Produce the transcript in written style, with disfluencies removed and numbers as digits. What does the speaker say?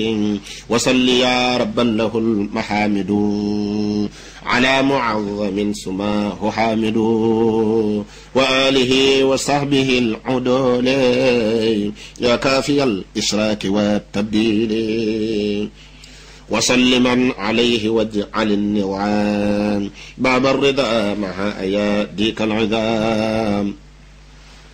وصل يا ربا له المحامد على معظم سماه حامد وآله وصحبه العدول يا كافي الإشراك والتبديل وصل من عليه واجعل النعام باب الرضا مع أياديك العظام